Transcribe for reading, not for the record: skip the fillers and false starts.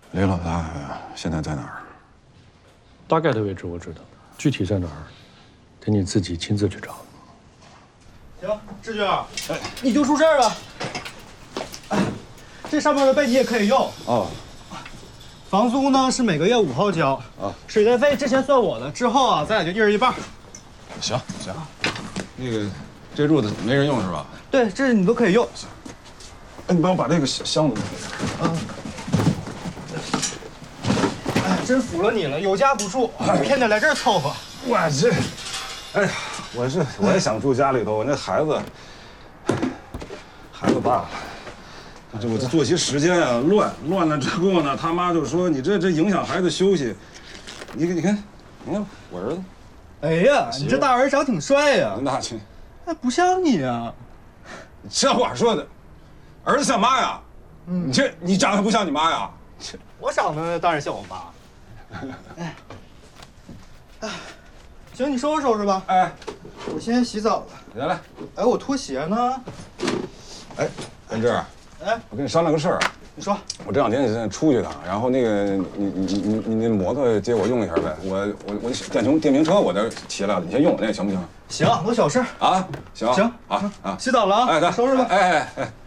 雷老大现在在哪儿？ 大概的位置我知道，具体在哪儿，得你自己亲自去找。 行，志军，你就住这儿吧。这上面的被你也可以用。 哦。 房租呢是每个月5号交。 啊。 水电费之前算我的，之后啊咱俩就一人一半。 行。那个，这褥子没人用是吧？ 对，这你都可以用。 行。哎，你帮我把这个箱子。 哎，真服了你了，有家不住，偏得来这儿凑合。 我这，哎呀，我也想住家里头，我那孩子大了。我这作息时间啊乱了之后呢，他妈就说你这影响孩子休息。你看我儿子。 哎呀，你这大儿长挺帅呀。 那去。 哎，不像你啊。 这话说的，儿子像妈呀？你长得不像你妈呀？ 我长得当然像我妈。哎，行，你收拾收拾吧。 哎， 我先洗澡了。 来。 哎，我拖鞋呢？ 哎，文志。 哎， 我跟你商量个事儿。 你说。 我这2天现在出去趟，然后那个你那摩托借我用一下呗。我电瓶车我这骑了，你先用那行不行？ 行，都小事。 啊，行。 行啊， 洗澡了啊。 哎， 收拾吧。 哎。